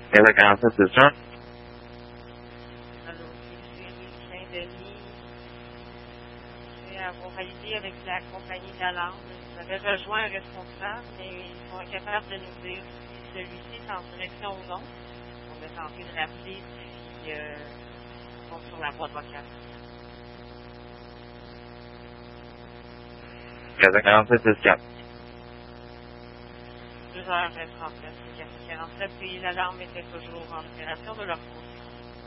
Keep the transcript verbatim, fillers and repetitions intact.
Casa quarante-sept, c'est ça? Alors, c'est M. Saint-Denis. Je vais avoir validé avec la compagnie d'alarme. Vous avez rejoint un responsable, mais ils sont incapables de nous dire si celui-ci est en direction ou non. On a tenté de rappeler si euh, ils sont sur la boîte vocale. Casa quarante-sept, c'est quatre. deux heures trente-neuf, c'est quarante-sept, puis l'alarme était toujours en opération de leur côté.